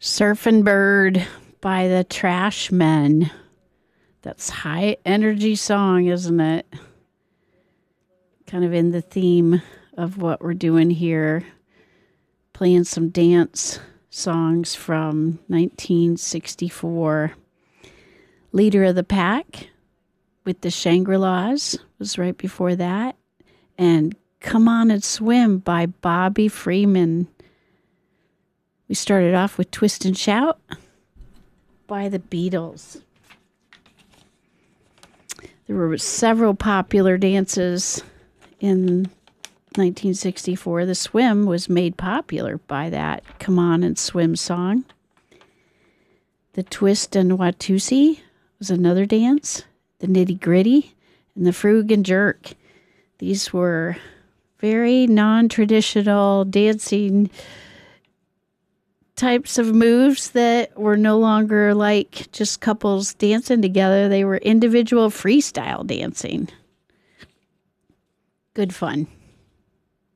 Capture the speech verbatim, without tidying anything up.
Surfin' Bird by the Trashmen. That's high energy song, isn't it? Kind of in the theme of what we're doing here. Playing some dance songs from nineteen sixty-four. Leader of the Pack with the Shangri-Las was right before that. And Come On and Swim by Bobby Freeman. We started off with Twist and Shout by the Beatles. There were several popular dances in nineteen sixty-four. The Swim was made popular by that Come On and Swim song. The Twist and Watusi was another dance. The Nitty Gritty and the Frug and Jerk. These were very non-traditional dancing types of moves that were no longer like just couples dancing together. They were individual freestyle dancing. Good fun.